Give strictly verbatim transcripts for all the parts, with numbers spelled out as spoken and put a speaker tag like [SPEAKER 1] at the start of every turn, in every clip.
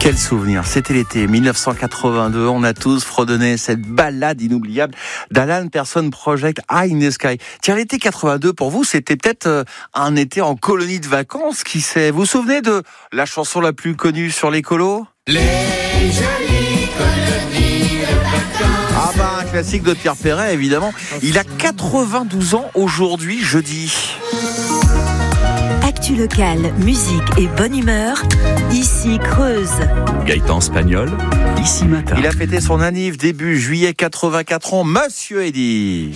[SPEAKER 1] Quel souvenir, c'était l'été dix-neuf cent quatre-vingt-deux, on a tous fredonné cette balade inoubliable d'Alan Parsons Project High in the Sky. Tiens, l'été quatre-vingt-deux, pour vous, c'était peut-être un été en colonie de vacances, qui sait. Vous vous souvenez de la chanson la plus connue sur l'écolo ?
[SPEAKER 2] Les jolies colonies de vacances.
[SPEAKER 1] Ah bah, un classique de Pierre Perret, évidemment. Il a quatre-vingt-douze ans aujourd'hui, jeudi.
[SPEAKER 3] Actu locale, musique et bonne humeur, ici Creuse.
[SPEAKER 4] Gaëtan Spagnol, ici matin.
[SPEAKER 1] Il a fêté son anniv début juillet, quatre-vingt-quatre ans, Monsieur Eddy.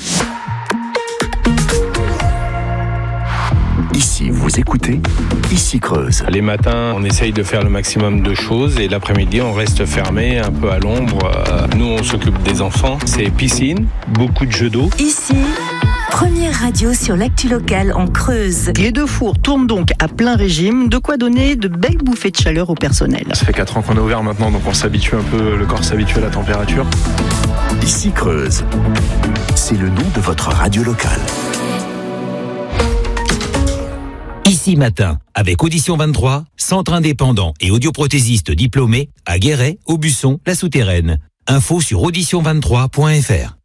[SPEAKER 4] Ici, vous écoutez, ici Creuse.
[SPEAKER 5] Les matins, on essaye de faire le maximum de choses et l'après-midi, on reste fermé, un peu à l'ombre. Nous, on s'occupe des enfants. C'est piscine, beaucoup de jeux d'eau.
[SPEAKER 3] Ici, première radio sur l'actu locale en Creuse.
[SPEAKER 6] Les deux fours tournent donc à plein régime, de quoi donner de belles bouffées de chaleur au personnel.
[SPEAKER 7] Ça fait quatre ans qu'on est ouvert maintenant, donc on s'habitue un peu, le corps s'habitue à la température.
[SPEAKER 4] Ici Creuse, c'est le nom de votre radio locale.
[SPEAKER 8] Ici matin, avec Audition vingt-trois, centre indépendant et audioprothésiste diplômé à Guéret, Aubusson, La Souterraine. Info sur audition vingt-trois point f r.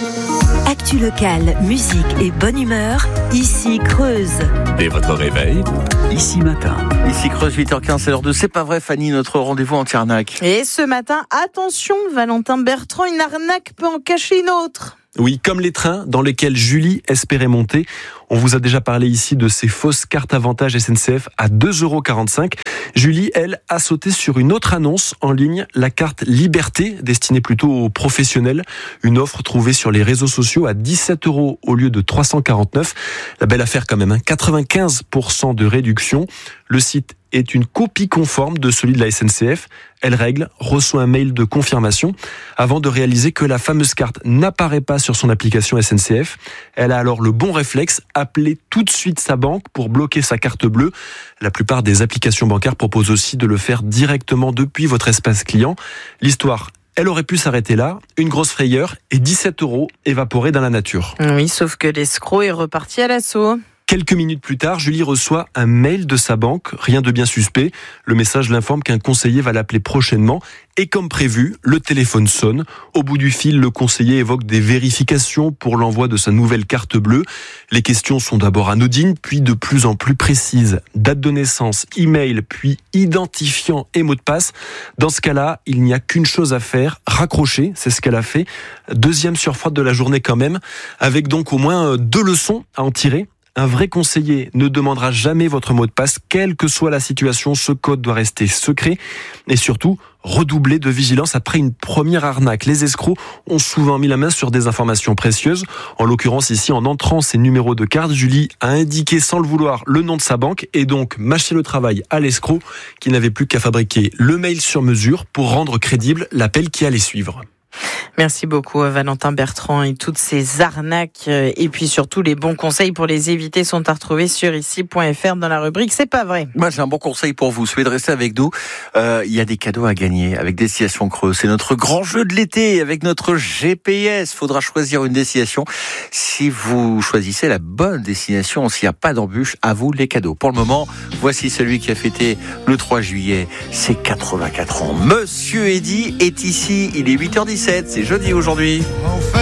[SPEAKER 3] Actu locale, musique et bonne humeur, ici Creuse.
[SPEAKER 4] Dès votre réveil, ici matin.
[SPEAKER 1] Ici Creuse, huit heures quinze, c'est l'heure de C'est pas vrai Fanny, notre rendez-vous anti-arnaque.
[SPEAKER 9] Et ce matin, attention Valentin Bertrand, une arnaque peut en cacher une autre.
[SPEAKER 7] Oui, comme les trains dans lesquels Julie espérait monter. On vous a déjà parlé ici de ces fausses cartes avantage S N C F à deux euros quarante-cinq. Julie, elle, a sauté sur une autre annonce en ligne, la carte Liberté, destinée plutôt aux professionnels. Une offre trouvée sur les réseaux sociaux à dix-sept euros au lieu de trois cent quarante-neuf. La belle affaire quand même, hein, quatre-vingt-quinze pour cent de réduction. Le site est une copie conforme de celui de la S N C F. Elle règle, reçoit un mail de confirmation avant de réaliser que la fameuse carte n'apparaît pas sur son application S N C F. Elle a alors le bon réflexe, appeler tout de suite sa banque pour bloquer sa carte bleue. La plupart des applications bancaires proposent aussi de le faire directement depuis votre espace client. L'histoire, elle aurait pu s'arrêter là, une grosse frayeur et dix-sept euros évaporés dans la nature.
[SPEAKER 9] Oui, sauf que l'escroc est reparti à l'assaut.
[SPEAKER 7] Quelques minutes plus tard, Julie reçoit un mail de sa banque, rien de bien suspect. Le message l'informe qu'un conseiller va l'appeler prochainement. Et comme prévu, le téléphone sonne. Au bout du fil, le conseiller évoque des vérifications pour l'envoi de sa nouvelle carte bleue. Les questions sont d'abord anodines, puis de plus en plus précises. Date de naissance, email, puis identifiant et mot de passe. Dans ce cas-là, il n'y a qu'une chose à faire, raccrocher, c'est ce qu'elle a fait. Deuxième surfroide de la journée quand même, avec donc au moins deux leçons à en tirer. Un vrai conseiller ne demandera jamais votre mot de passe, quelle que soit la situation. Ce code doit rester secret et surtout redoubler de vigilance après une première arnaque. Les escrocs ont souvent mis la main sur des informations précieuses. En l'occurrence ici, en entrant ses numéros de carte, Julie a indiqué sans le vouloir le nom de sa banque et donc mâché le travail à l'escroc qui n'avait plus qu'à fabriquer le mail sur mesure pour rendre crédible l'appel qui allait suivre.
[SPEAKER 9] Merci beaucoup Valentin Bertrand, et toutes ces arnaques et puis surtout les bons conseils pour les éviter sont à retrouver sur ici point f r dans la rubrique C'est pas vrai.
[SPEAKER 1] Moi j'ai un bon conseil pour vous, soyez de rester avec nous. Euh, il y a des cadeaux à gagner avec Destination Creuse. C'est notre grand jeu de l'été avec notre G P S. Faudra choisir une destination. Si vous choisissez la bonne destination, s'il n'y a pas d'embûche, à vous les cadeaux. Pour le moment, voici celui qui a fêté le trois juillet, c'est quatre-vingt-quatre ans. Monsieur Eddy est ici, il est huit heures dix-sept, c'est jeudi aujourd'hui.